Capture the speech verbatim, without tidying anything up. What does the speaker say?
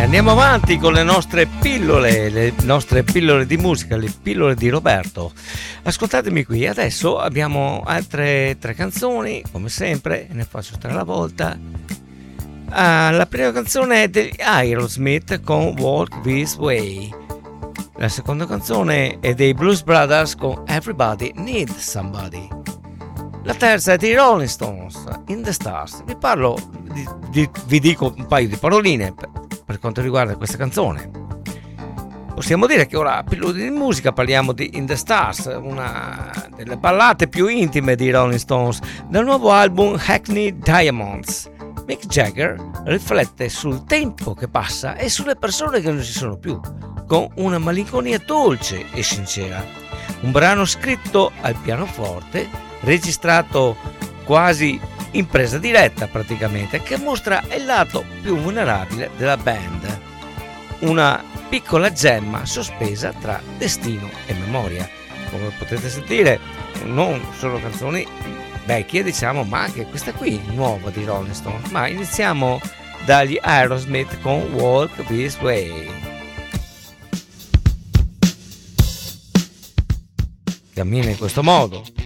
Andiamo avanti con le nostre pillole, le nostre pillole di musica, le pillole di Roberto. Ascoltatemi qui, adesso abbiamo altre tre canzoni, come sempre, ne faccio tre alla volta. Ah, la prima canzone è degli Aerosmith con Walk This Way. La seconda canzone è dei Blues Brothers con Everybody Needs Somebody. La terza è dei Rolling Stones, In the Stars. Vi parlo, di, di, vi dico un paio di paroline per, per quanto riguarda questa canzone. Possiamo dire che ora, a pillole di musica, parliamo di In the Stars, una delle ballate più intime di Rolling Stones, dal nuovo album Hackney Diamonds. Mick Jagger riflette sul tempo che passa e sulle persone che non ci sono più, con una malinconia dolce e sincera. Un brano scritto al pianoforte, registrato quasi in presa diretta praticamente, che mostra il lato più vulnerabile della band. Una piccola gemma sospesa tra destino e memoria. Come potete sentire, non solo canzoni vecchie, diciamo, ma anche questa qui, nuova di Rolling Stone. Ma iniziamo dagli Aerosmith con Walk This Way. Cammina in questo modo.